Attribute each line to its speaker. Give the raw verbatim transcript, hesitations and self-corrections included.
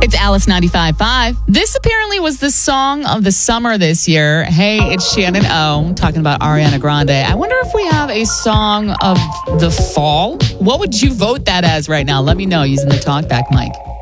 Speaker 1: It's Alice ninety-five point five. This apparently was the song of the summer this year. Hey, it's Shannon O talking about Ariana Grande. I wonder if we have a song of the fall. What would you vote that as right now? Let me know using the talkback mic.